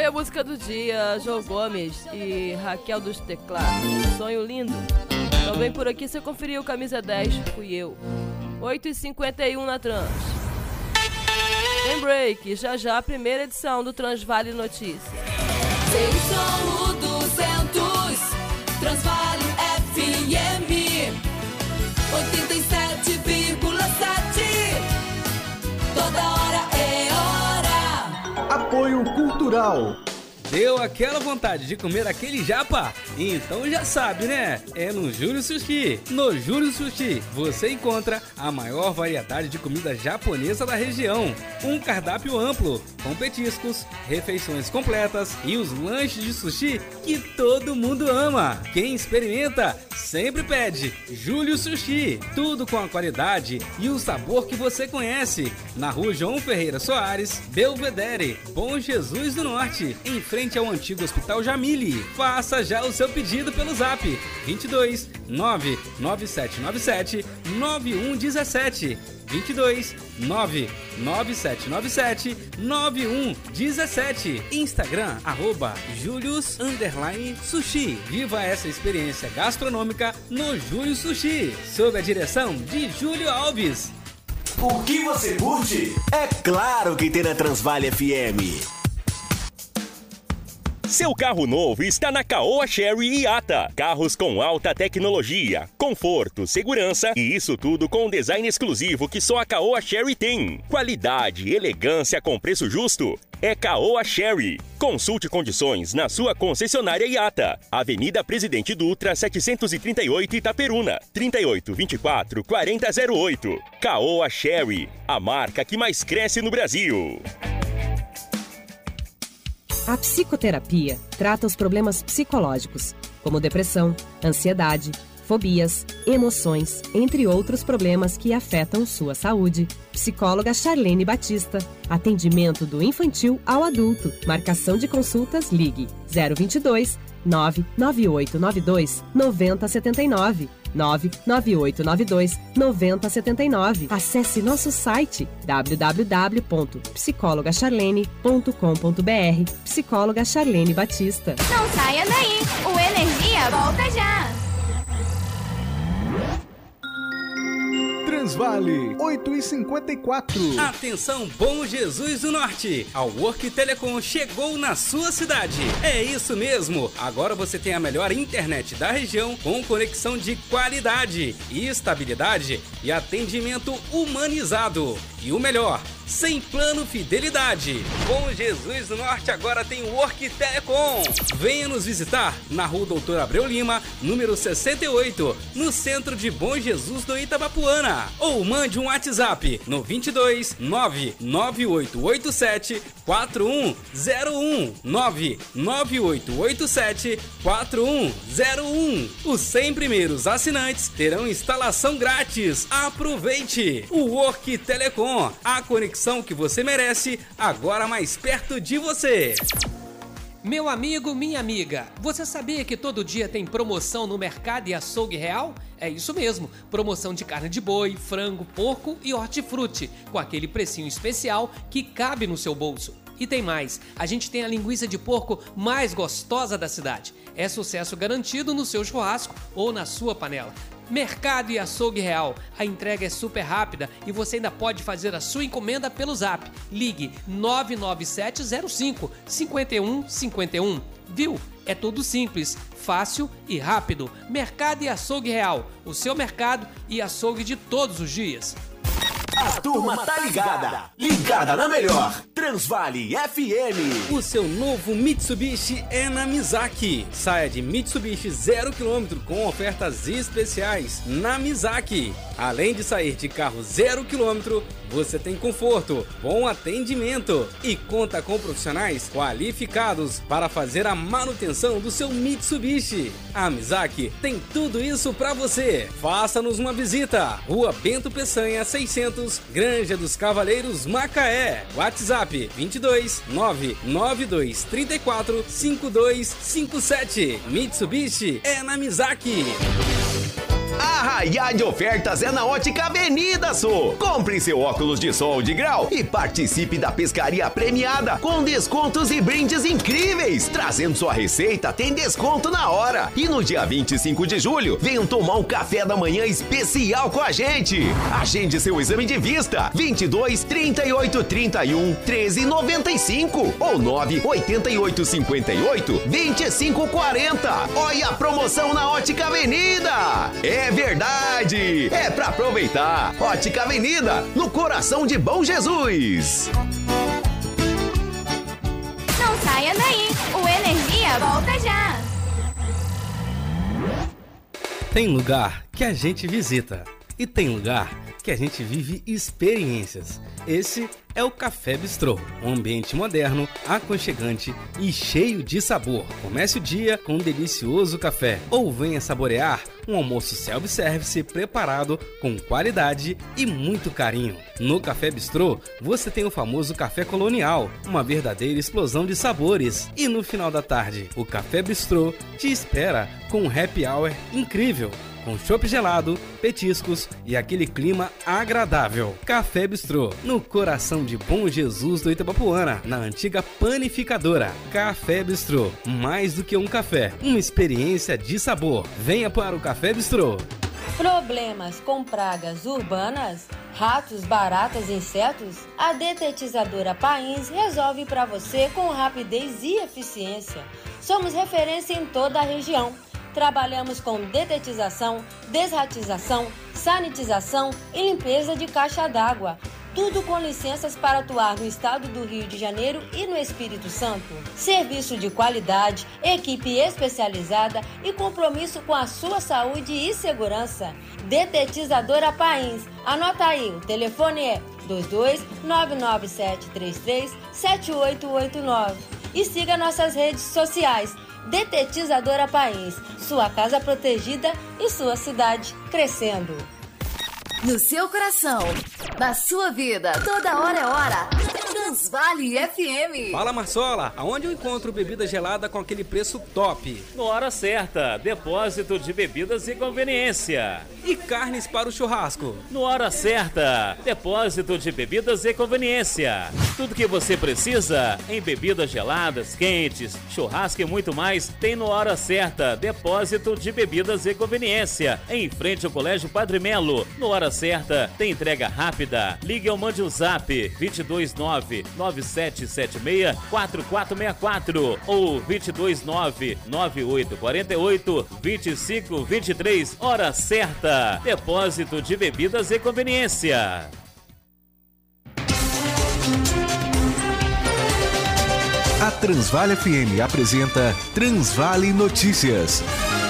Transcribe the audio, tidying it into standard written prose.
Foi a música do dia, João Gomes e Raquel dos Teclados. Sonho lindo. Então vem por aqui, você conferiu Camisa 10, fui eu. 8h51 na Trans. Tem break, já já a primeira edição do Transvale Notícias. CY 200, Transvale FM 87,7. Toda hora é hora. Apoio Cultural. Deu aquela vontade de comer aquele japa? Então já sabe, né? É no Júlio Sushi. No Júlio Sushi você encontra a maior variedade de comida japonesa da região. Um cardápio amplo, com petiscos, refeições completas e os lanches de sushi que todo mundo ama. Quem experimenta sempre pede Júlio Sushi. Tudo com a qualidade e o sabor que você conhece. Na Rua João Ferreira Soares, Belvedere, Bom Jesus do Norte, em frente ao antigo Hospital Jamile. Faça já o seu pedido pelo zap 22 99797 9117 22 99797 9117. Instagram @Julius_Sushi. Viva essa experiência gastronômica no Júlio Sushi, sob a direção de Júlio Alves. O que você curte? É claro que tem na Transvale FM. Seu carro novo está na Caoa Chery Iata. Carros com alta tecnologia, conforto, segurança e isso tudo com um design exclusivo que só a Caoa Chery tem. Qualidade, elegância com preço justo. É Caoa Chery. Consulte condições na sua concessionária Iata. Avenida Presidente Dutra, 738 Itaperuna. 3824-4008. Caoa Chery, a marca que mais cresce no Brasil. A psicoterapia trata os problemas psicológicos, como depressão, ansiedade, fobias, emoções, entre outros problemas que afetam sua saúde. Psicóloga Charlene Batista. Atendimento do infantil ao adulto. Marcação de consultas, ligue 022 99892 9079. 99892 9079. Acesse nosso site www.psicologacharlene.com.br. Psicóloga Charlene Batista. Não saia daí, o Energia volta já. Transvale 8h54. Atenção, Bom Jesus do Norte! A Work Telecom chegou na sua cidade. É isso mesmo! Agora você tem a melhor internet da região com conexão de qualidade, estabilidade e atendimento humanizado. E o melhor, sem plano fidelidade. Bom Jesus do Norte agora tem Work Telecom. Venha nos visitar na Rua Doutor Abreu Lima, número 68, no centro de Bom Jesus do Itabapuana. Ou mande um WhatsApp no 22 99887 4101 99887 4101. Os 100 primeiros assinantes terão instalação grátis. Aproveite! O Work Telecom, a conexão que você merece, agora mais perto de você. Meu amigo, minha amiga, você sabia que todo dia tem promoção no Mercado e Açougue Real? É isso mesmo, promoção de carne de boi, frango, porco e hortifruti, com aquele precinho especial que cabe no seu bolso. E tem mais, a gente tem a linguiça de porco mais gostosa da cidade. É sucesso garantido no seu churrasco ou na sua panela. Mercado e Açougue Real. A entrega é super rápida e você ainda pode fazer a sua encomenda pelo zap. Ligue 99705 5151. Viu? É tudo simples, fácil e rápido. Mercado e Açougue Real. O seu mercado e açougue de todos os dias. A turma tá ligada. Ligada na melhor. Transvale FM. O seu novo Mitsubishi é na Mizaki. Saia de Mitsubishi 0 km com ofertas especiais na Mizaki. Além de sair de carro 0 km, você tem conforto, bom atendimento e conta com profissionais qualificados para fazer a manutenção do seu Mitsubishi. A Mizaki tem tudo isso para você. Faça-nos uma visita. Rua Bento Peçanha 600, Granja dos Cavaleiros, Macaé. WhatsApp 22 992 34 5257. Mitsubishi é na Mizaki. Arraiá de ofertas é na Ótica Avenida, Sul. Compre seu óculos de sol de grau e participe da pescaria premiada com descontos e brindes incríveis. Trazendo sua receita, tem desconto na hora. E no dia 25 de julho, venham tomar um café da manhã especial com a gente. Agende seu exame de vista. 22 38 31 13 95 ou 9 88 58 25 40. Olha a promoção na Ótica Avenida. É verdade, é pra aproveitar. Ótica Avenida, no coração de Bom Jesus. Não saia daí, o Energia volta já. Tem lugar que a gente visita e tem lugar que a gente vive experiências. Esse é o Café Bistrô, um ambiente moderno, aconchegante e cheio de sabor. Comece o dia com um delicioso café ou venha saborear um almoço self-service preparado com qualidade e muito carinho. No Café Bistrô, você tem o famoso café colonial, uma verdadeira explosão de sabores. E no final da tarde, o Café Bistrô te espera com um happy hour incrível, com chopp gelado, petiscos e aquele clima agradável. Café Bistrô, no coração de Bom Jesus do Itabapuana, na antiga panificadora. Café Bistrô, mais do que um café, uma experiência de sabor. Venha para o Café Bistrô. Problemas com pragas urbanas, ratos, baratas e insetos? A detetizadora Pains resolve para você com rapidez e eficiência. Somos referência em toda a região. Trabalhamos com detetização, desratização, sanitização e limpeza de caixa d'água. Tudo com licenças para atuar no estado do Rio de Janeiro e no Espírito Santo. Serviço de qualidade, equipe especializada e compromisso com a sua saúde e segurança. Detetizadora Pains. Anota aí, o telefone é 22 99733 7889. E siga nossas redes sociais. Detetizadora Pains, sua casa protegida e sua cidade crescendo. No seu coração, na sua vida, toda hora é hora. Transvale FM. Fala, Marsola, aonde eu encontro bebida gelada com aquele preço top? No Hora Certa, depósito de bebidas e conveniência. E carnes para o churrasco? No Hora Certa, depósito de bebidas e conveniência. Tudo que você precisa em bebidas geladas, quentes, churrasco e muito mais tem no Hora Certa, depósito de bebidas e conveniência. Em frente ao Colégio Padre Melo. No Hora Certa, tem entrega rápida. Ligue ou mande um zap 229-9776-4464 ou 229-9848-2523. Hora Certa, depósito de bebidas e conveniência. A Transvale FM apresenta Transvale Notícias.